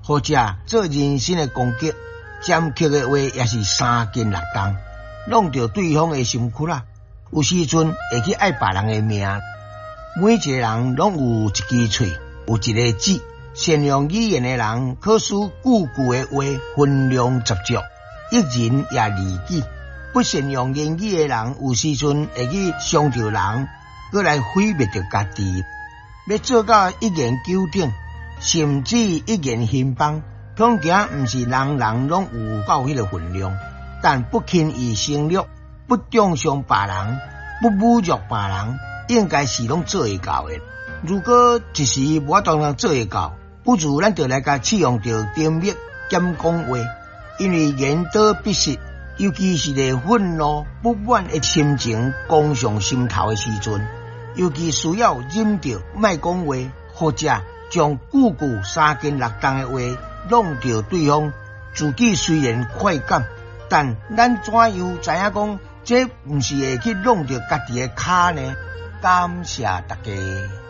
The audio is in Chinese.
或者做人身的攻击，尖刻的话也是三斤六重，弄到对方的心窟啦。有时阵会去爱别人的命。每一个人拢有一支嘴，有一个指。善用语言的人，可使句句的话分量十足，一人也利己。不善用言语的人，有时阵会去伤着人，搁来毁灭着家己。要做到一言九鼎，甚至一言兴邦，恐惊毋是人人拢有到迄个分量。但不轻易承诺，不中伤别人，不侮辱别人，应该是拢做会到的。如果一时无当然做会到，不如咱就来甲使用着沉默减讲话，因为言多必失，尤其是在愤怒不满的心情攻上心头的时阵，尤其需要忍着莫讲话，或者将句句三斤六重的话弄到对方。自己虽然快感，但咱怎样知影讲这毋是会去弄到家己的骹呢？感谢大家。